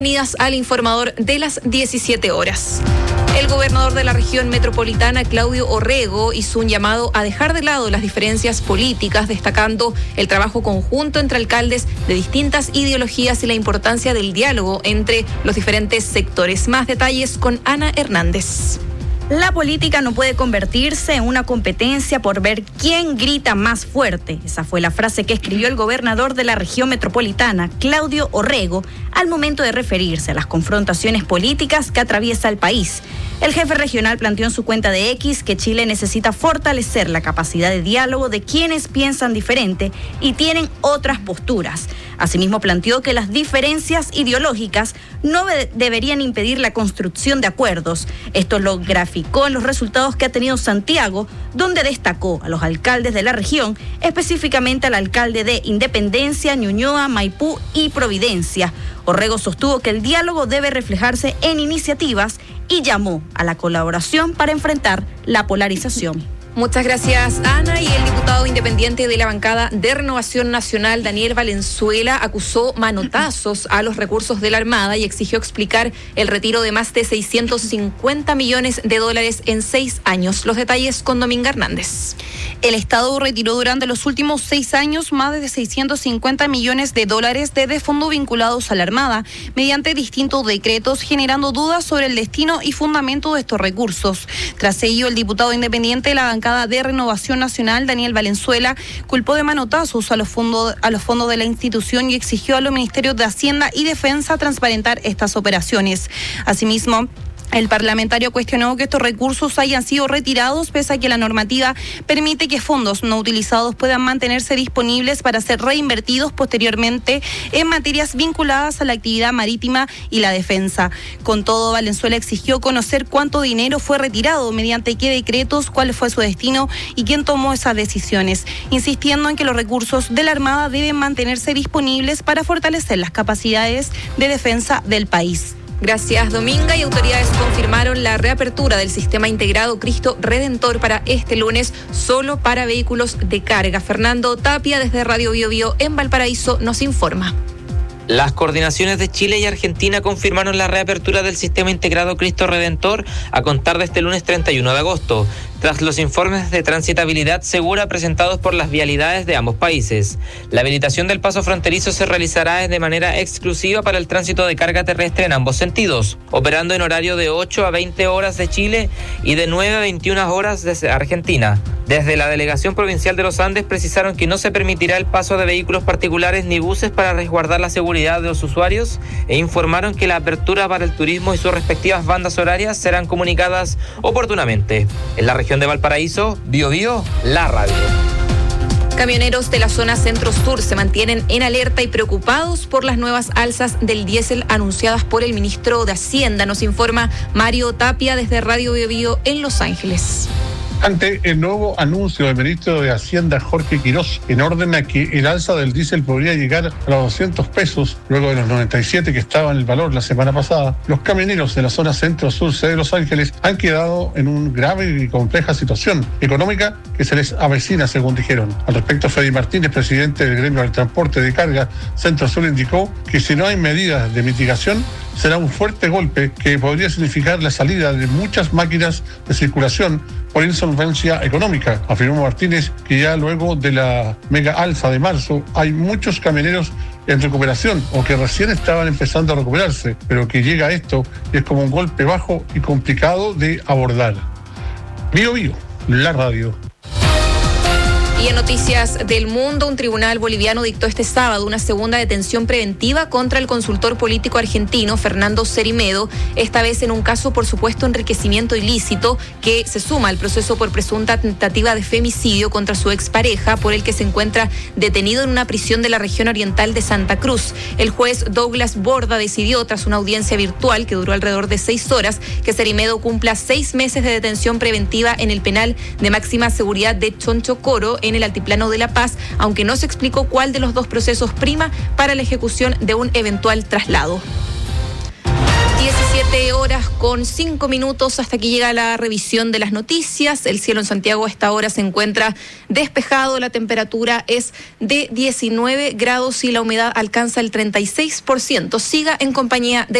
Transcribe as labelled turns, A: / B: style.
A: Bienvenidas al informador de las 17 horas. El gobernador de la región metropolitana, Claudio Orrego, hizo un llamado a dejar de lado las diferencias políticas, destacando el trabajo conjunto entre alcaldes de distintas ideologías y la importancia del diálogo entre los diferentes sectores. Más detalles con Ana Hernández.
B: La política no puede convertirse en una competencia por ver quién grita más fuerte. Esa fue la frase que escribió el gobernador de la región metropolitana, Claudio Orrego, al momento de referirse a las confrontaciones políticas que atraviesa el país. El jefe regional planteó en su cuenta de X que Chile necesita fortalecer la capacidad de diálogo de quienes piensan diferente y tienen otras posturas. Asimismo, planteó que las diferencias ideológicas no deberían impedir la construcción de acuerdos. Esto lo graficó en los resultados que ha tenido Santiago, donde destacó a los alcaldes de la región, específicamente al alcalde de Independencia, Ñuñoa, Maipú y Providencia. Orrego sostuvo que el diálogo debe reflejarse en iniciativas y llamó a la colaboración para enfrentar la polarización.
A: Muchas gracias, Ana. Y el diputado independiente de la bancada de Renovación Nacional, Daniel Valenzuela, acusó manotazos a los recursos de la Armada y exigió explicar el retiro de más de $650 millones en 6 años. Los detalles con Dominga Hernández.
C: El Estado retiró durante los últimos 6 años más de $650 millones desde fondos vinculados a la Armada, mediante distintos decretos, generando dudas sobre el destino y fundamento de estos recursos. Tras ello, el diputado independiente de la bancada de Renovación Nacional, Daniel Valenzuela, culpó de manotazos a los fondos de la institución y exigió a los ministerios de Hacienda y Defensa transparentar estas operaciones. Asimismo, el parlamentario cuestionó que estos recursos hayan sido retirados pese a que la normativa permite que fondos no utilizados puedan mantenerse disponibles para ser reinvertidos posteriormente en materias vinculadas a la actividad marítima y la defensa. Con todo, Valenzuela exigió conocer cuánto dinero fue retirado, mediante qué decretos, cuál fue su destino y quién tomó esas decisiones, insistiendo en que los recursos de la Armada deben mantenerse disponibles para fortalecer las capacidades de defensa del país.
A: Gracias, Dominga. Y autoridades confirmaron la reapertura del sistema integrado Cristo Redentor para este lunes, solo para vehículos de carga. Fernando Tapia, desde Radio Bio Bio en Valparaíso, nos informa.
D: Las coordinaciones de Chile y Argentina confirmaron la reapertura del sistema integrado Cristo Redentor a contar de este lunes 31 de agosto, tras los informes de transitabilidad segura presentados por las vialidades de ambos países. La habilitación del paso fronterizo se realizará de manera exclusiva para el tránsito de carga terrestre en ambos sentidos, operando en horario de 8 a 20 horas de Chile y de 9 a 21 horas desde Argentina. Desde la Delegación Provincial de los Andes precisaron que no se permitirá el paso de vehículos particulares ni buses para resguardar la seguridad de los usuarios e informaron que la apertura para el turismo y sus respectivas bandas horarias serán comunicadas oportunamente. En la región de Valparaíso, Bio Bio, la radio.
A: Camioneros de la zona centro-sur se mantienen en alerta y preocupados por las nuevas alzas del diésel anunciadas por el ministro de Hacienda. Nos informa Mario Tapia desde Radio Bio Bio en Los Ángeles.
E: Ante el nuevo anuncio del ministro de Hacienda, Jorge Quirós, en orden a que el alza del diésel podría llegar a los 200 pesos, luego de los 97 que estaba en el valor la semana pasada, los camioneros de la zona centro-sur de Los Ángeles han quedado en una grave y compleja situación económica que se les avecina, según dijeron. Al respecto, Freddy Martínez, presidente del gremio del transporte de carga centro-sur, indicó que si no hay medidas de mitigación, será un fuerte golpe que podría significar la salida de muchas máquinas de circulación por insolvencia económica. Afirmó Martínez que ya luego de la mega alza de marzo hay muchos camioneros en recuperación o que recién estaban empezando a recuperarse, pero que llega esto y es como un golpe bajo y complicado de abordar. Bio Bio, la radio.
A: Y en noticias del mundo, un tribunal boliviano dictó este sábado una segunda detención preventiva contra el consultor político argentino Fernando Cerimedo, esta vez en un caso por supuesto enriquecimiento ilícito que se suma al proceso por presunta tentativa de femicidio contra su expareja, por el que se encuentra detenido en una prisión de la región oriental de Santa Cruz. El juez Douglas Borda decidió, tras una audiencia virtual que duró alrededor de 6 horas, que Cerimedo cumpla 6 meses de detención preventiva en el penal de máxima seguridad de Chonchocoro, en el Altiplano de La Paz, aunque no se explicó cuál de los dos procesos prima para la ejecución de un eventual traslado. 17 horas con 5 minutos, hasta aquí llega la revisión de las noticias. El cielo en Santiago a esta hora se encuentra despejado, la temperatura es de 19 grados y la humedad alcanza el 36%. Siga en compañía de